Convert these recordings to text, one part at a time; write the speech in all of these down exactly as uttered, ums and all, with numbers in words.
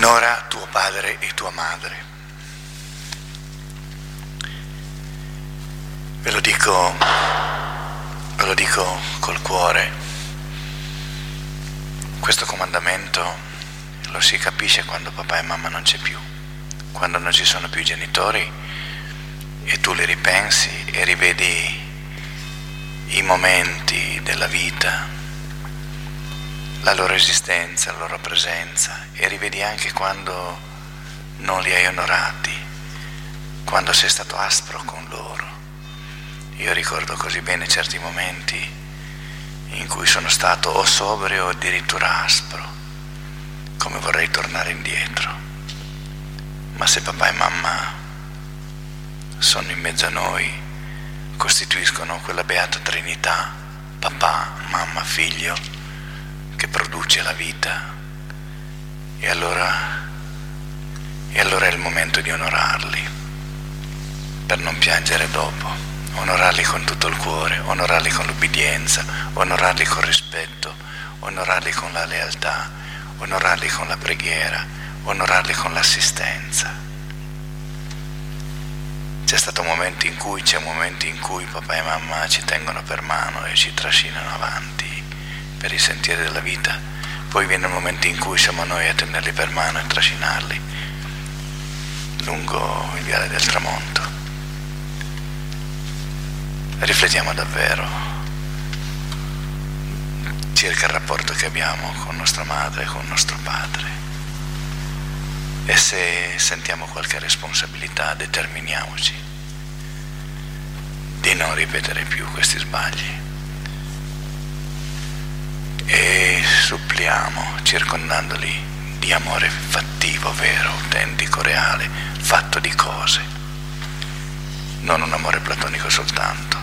Onora tuo padre e tua madre. Ve lo dico, ve lo dico col cuore. Questo comandamento lo si capisce quando papà e mamma non c'è più, quando non ci sono più i genitori e tu li ripensi e rivedi i momenti della vita, la loro esistenza, la loro presenza, e rivedi anche quando non li hai onorati, quando sei stato aspro con loro. Io ricordo così bene certi momenti in cui sono stato o sobrio o addirittura aspro, come vorrei tornare indietro. Ma se papà e mamma sono in mezzo a noi, costituiscono quella beata trinità, papà, mamma, figlio, che produce la vita, e allora, e allora è il momento di onorarli, per non piangere dopo, onorarli con tutto il cuore, onorarli con l'ubbidienza, onorarli con rispetto, onorarli con la lealtà, onorarli con la preghiera, onorarli con l'assistenza. C'è stato un momento in cui, c'è un momento in cui papà e mamma ci tengono per mano e ci trascinano avanti per i sentieri della vita. Poi viene un momento in cui siamo noi a tenerli per mano e trascinarli lungo il viale del tramonto. Riflettiamo davvero circa il rapporto che abbiamo con nostra madre e con nostro padre, e se sentiamo qualche responsabilità determiniamoci di non ripetere più questi sbagli e suppliamo, circondandoli di amore fattivo, vero, autentico, reale, fatto di cose, non un amore platonico soltanto.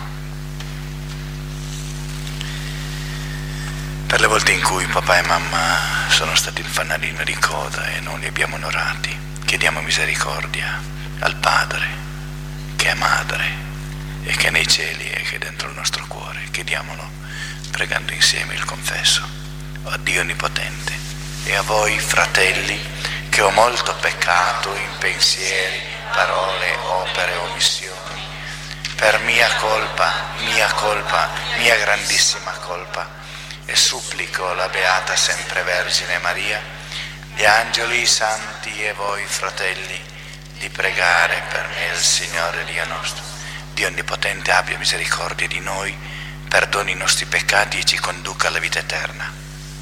Per le volte in cui papà e mamma sono stati il fanalino di coda e non li abbiamo onorati, chiediamo misericordia al Padre, che è madre e che è nei cieli e che è dentro il nostro cuore. Chiediamolo pregando insieme il confesso. O Dio Onnipotente, e a voi fratelli, che ho molto peccato in pensieri, parole, opere, omissioni, per mia colpa, mia colpa, mia grandissima colpa, e supplico la Beata Sempre Vergine Maria, gli angeli, i santi e voi fratelli, di pregare per me il Signore Dio nostro. Dio Onnipotente abbia misericordia di noi, perdoni i nostri peccati e ci conduca alla vita eterna.